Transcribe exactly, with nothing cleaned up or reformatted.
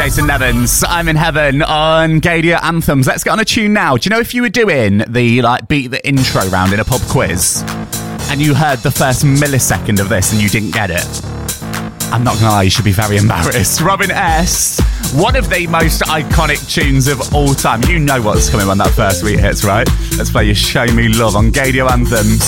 Jason Nevins. I'm in heaven on Gadia Anthems. Let's get on a tune now. Do you know if you were doing the like beat the intro round in a pub quiz and you heard the first millisecond of this and you didn't get it? I'm not gonna lie, you should be very embarrassed. Robin S., one of the most iconic tunes of all time. You know what's coming when that first beat hits, right? Let's play your Show Me Love on Gadia Anthems.